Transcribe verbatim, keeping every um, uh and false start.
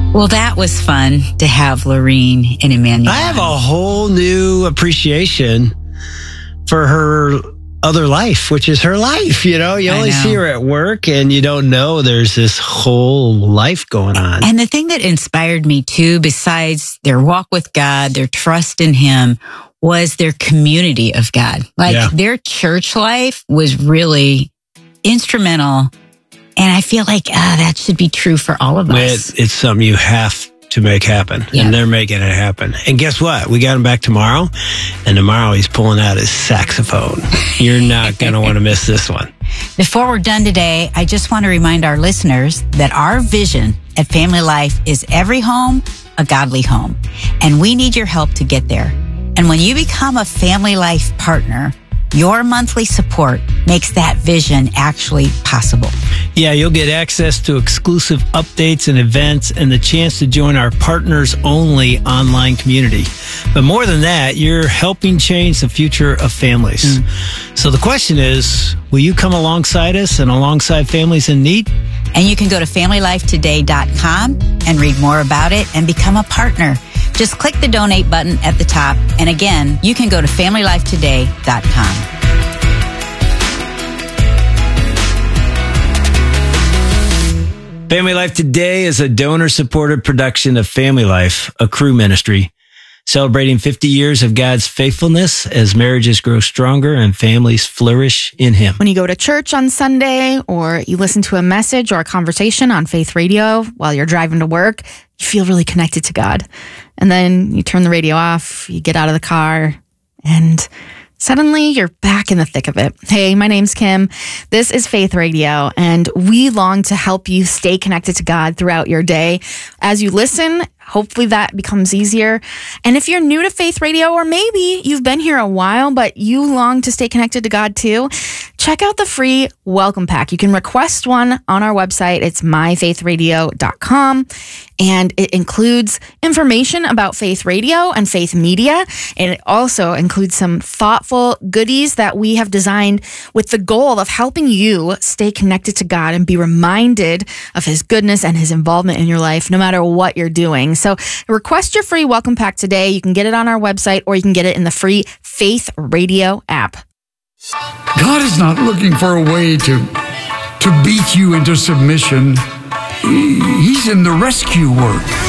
Well, that was fun to have Lorene and Emmanuel. I have a whole new appreciation for her other life, which is her life. You know, you only see her at work and you don't know there's this whole life going on. And the thing that inspired me too, besides their walk with God, their trust in Him, was their community of God. Like yeah. their church life was really instrumental. And I feel like ah, that should be true for all of us. It, it's something you have to make happen. Yep. And they're making it happen. And guess what? We got him back tomorrow. And tomorrow he's pulling out his saxophone. You're not going to want to miss this one. Before we're done today, I just want to remind our listeners that our vision at Family Life is every home, a godly home. And we need your help to get there. And when you become a Family Life partner, your monthly support makes that vision actually possible. Yeah, you'll get access to exclusive updates and events and the chance to join our partners-only online community. But more than that, you're helping change the future of families. Mm. So the question is, will you come alongside us and alongside families in need? And you can go to family life today dot com and read more about it and become a partner. Just click the donate button at the top. And again, you can go to family life today dot com. Family Life Today is a donor-supported production of Family Life, a Cru ministry, celebrating fifty years of God's faithfulness as marriages grow stronger and families flourish in Him. When you go to church on Sunday or you listen to a message or a conversation on Faith Radio while you're driving to work, you feel really connected to God. And then you turn the radio off, you get out of the car, and suddenly you're back in the thick of it. Hey, my name's Kim. This is Faith Radio, and we long to help you stay connected to God throughout your day. As you listen, hopefully that becomes easier. And if you're new to Faith Radio, or maybe you've been here a while, but you long to stay connected to God too, check out the free welcome pack. You can request one on our website. It's my faith radio dot com. And it includes information about Faith Radio and Faith Media. And it also includes some thoughtful goodies that we have designed with the goal of helping you stay connected to God and be reminded of His goodness and His involvement in your life, no matter what you're doing. So request your free welcome pack today. You can get it on our website, or you can get it in the free Faith Radio app. God is not looking for a way to, to beat you into submission. He's in the rescue work.